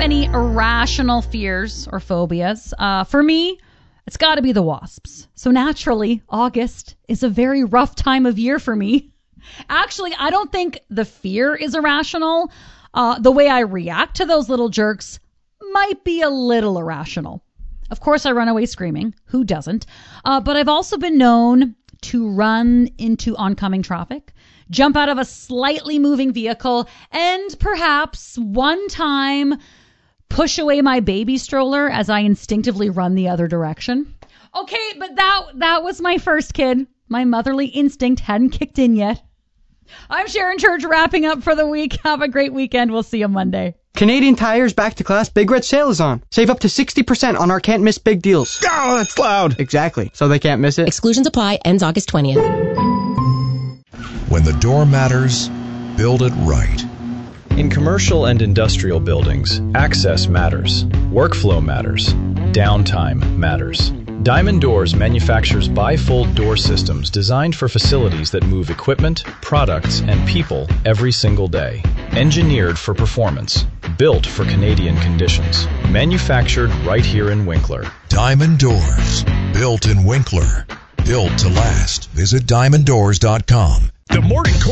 any irrational fears or phobias. For me, it's got to be the wasps. So naturally, August is a very rough time of year for me. Actually, I don't think the fear is irrational. The way I react to those little jerks might be a little irrational. Of course, I run away screaming. Who doesn't? But I've also been known to run into oncoming traffic, jump out of a slightly moving vehicle, and perhaps one time push away my baby stroller as I instinctively run the other direction. Okay, but that was my first kid. My motherly instinct hadn't kicked in yet. I'm Sharon Church, wrapping up for the week. Have a great weekend. We'll see you Monday. Canadian Tire's Back to Class Big Red Sale is on. Save up to 60% on our can't miss big deals. Oh, that's loud. Exactly. So they can't miss it. Exclusions apply. Ends August 20th. When the door matters, build it right. In commercial and industrial buildings, access matters. Workflow matters. Downtime matters. Diamond Doors manufactures bifold door systems designed for facilities that move equipment, products, and people every single day. Engineered for performance. Built for Canadian conditions. Manufactured right here in Winkler. Diamond Doors. Built in Winkler. Built to last. Visit diamonddoors.com. The Morning